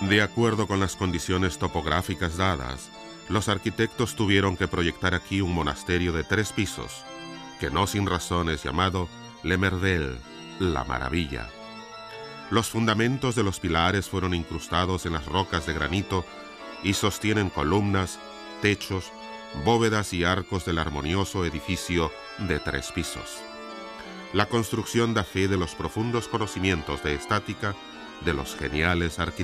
De acuerdo con las condiciones topográficas dadas, los arquitectos tuvieron que proyectar aquí un monasterio de 3 pisos, que no sin razón es llamado Le Merveille, la maravilla. Los fundamentos de los pilares fueron incrustados en las rocas de granito y sostienen columnas, techos, bóvedas y arcos del armonioso edificio de 3 pisos. La construcción da fe de los profundos conocimientos de estática de los geniales arquitectos.